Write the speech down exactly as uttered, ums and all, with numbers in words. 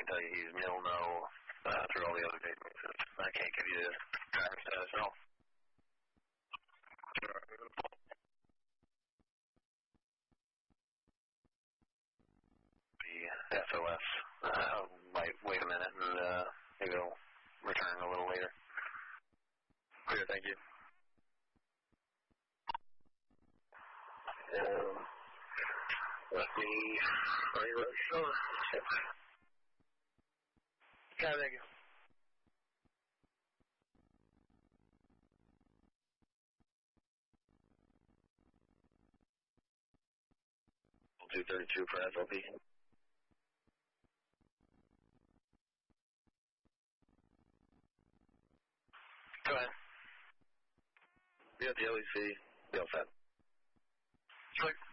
can tell you he's nil no uh, through all the other databases. I can't give you the driver status at all. The S O S uh, might wait a minute and uh, maybe it'll return a little later. Clear, thank you. Um, let me, are you ready? Sure. Okay, thank you. two thirty-two for S L P. Go ahead. We got the L E C. Be all set. Sure.